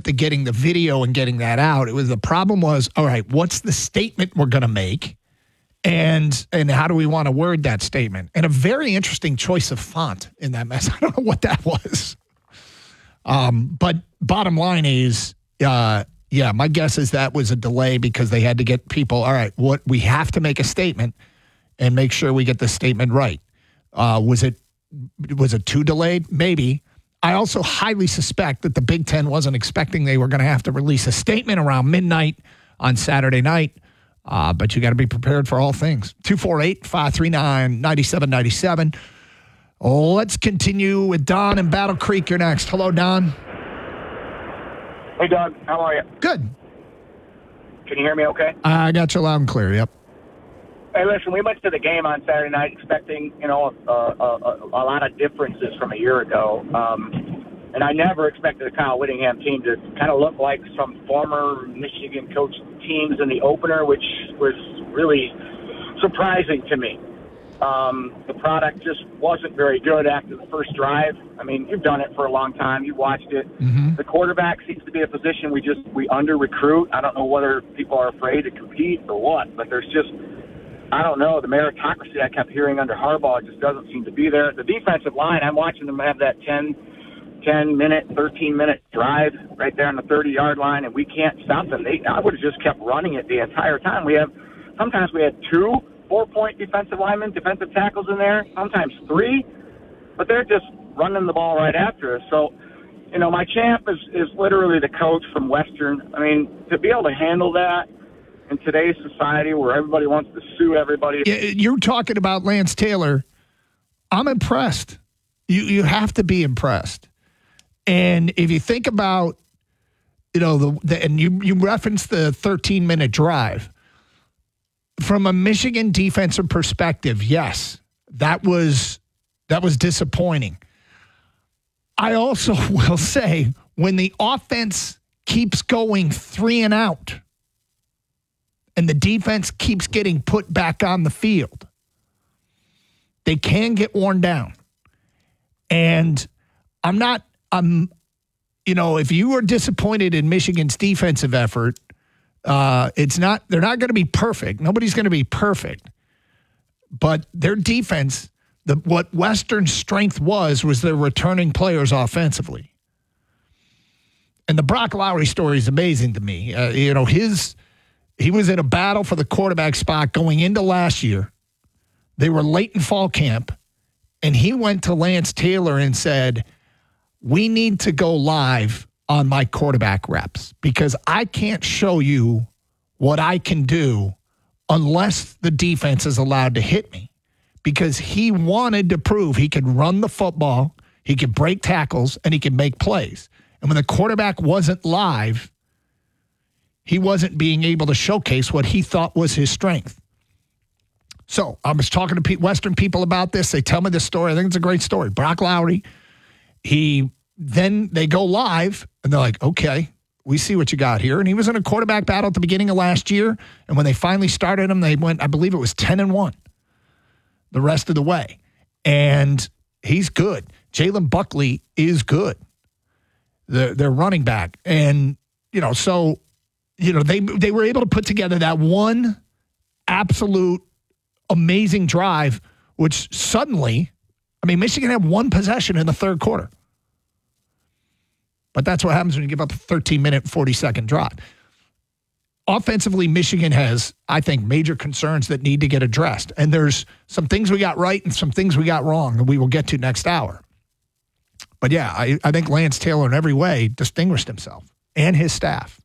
the getting the video and getting that out. The problem was, all right, what's the statement we're going to make? And how do we want to word that statement? And a very interesting choice of font in that mess. I don't know what that was. But bottom line is, my guess is that was a delay because they had to get people, all right, we have to make a statement and make sure we get the statement right. Was it too delayed? Maybe. I also highly suspect that the Big Ten wasn't expecting they were going to have to release a statement around midnight on Saturday night. But you got to be prepared for all things. 248-539-9797. Let's continue with Don in Battle Creek. You're next. Hello, Don. Hey, Doug. How are you? Good. Can you hear me okay? I got you loud and clear, yep. Hey, listen, we went to the game on Saturday night expecting, a lot of differences from a year ago. And I never expected a Kyle Whittingham team to kind of look like some former Michigan coach teams in the opener, which was really surprising to me. The product just wasn't very good after the first drive. I mean, you've done it for a long time. You've watched it. Mm-hmm. The quarterback seems to be a position we under-recruit. I don't know whether people are afraid to compete or what, but there's just, I don't know, the meritocracy I kept hearing under Harbaugh just doesn't seem to be there. The defensive line, I'm watching them have that 10-minute, 13-minute drive right there on the 30-yard line, and we can't stop them. I would have just kept running it the entire time. Sometimes we had 2 4-point defensive linemen, defensive tackles in there, sometimes 3, but they're just running the ball right after us. So, my champ is literally the coach from Western. I mean, to be able to handle that in today's society where everybody wants to sue everybody. You're talking about Lance Taylor. I'm impressed. You have to be impressed. And if you think about, and you referenced the 13-minute drive. From a Michigan defensive perspective, yes, that was disappointing. I also will say when the offense keeps going 3 and out and the defense keeps getting put back on the field, they can get worn down. And if you were disappointed in Michigan's defensive effort, they're not going to be perfect. Nobody's going to be perfect. But their defense, what Western's strength was their returning players offensively. And the Brock Lowry story is amazing to me. He was in a battle for the quarterback spot going into last year. They were late in fall camp, and he went to Lance Taylor and said, we need to go live on my quarterback reps because I can't show you what I can do unless the defense is allowed to hit me. Because he wanted to prove he could run the football, he could break tackles, and he could make plays. And when the quarterback wasn't live, he wasn't being able to showcase what he thought was his strength. So I was talking to Western people about this. They tell me this story. I think it's a great story. Brock Lowry, then they go live, and they're like, okay, we see what you got here. And he was in a quarterback battle at the beginning of last year, and when they finally started him, they went, I believe it was 10-1 the rest of the way. And he's good. Jalen Buckley is good. Their running back. And, they were able to put together that one absolute amazing drive, which suddenly, Michigan had one possession in the third quarter. But that's what happens when you give up a 13-minute, 40-second drive. Offensively, Michigan has, I think, major concerns that need to get addressed. And there's some things we got right and some things we got wrong that we will get to next hour. But, yeah, I think Lance Taylor in every way distinguished himself and his staff.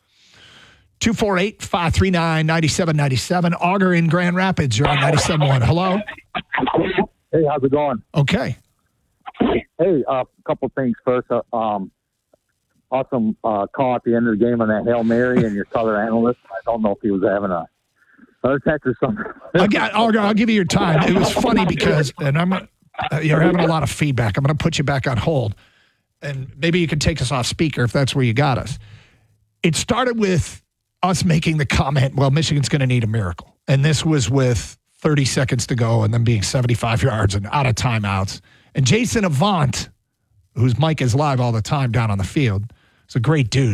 248-539-9797. Auger in Grand Rapids, you're on 97.1. Hello? Hey, how's it going? Okay. Hey, a couple things first. Awesome call at the end of the game on that Hail Mary and your color analyst. I don't know if he was having a heart attack or something. I'll give you your time. It was funny because, and you're having a lot of feedback. I'm going to put you back on hold, and maybe you can take us off speaker if that's where you got us. It started with us making the comment, well, Michigan's going to need a miracle. And this was with 30 seconds to go and then being 75 yards and out of timeouts. And Jason Avant, whose mic is live all the time down on the field, is a great dude.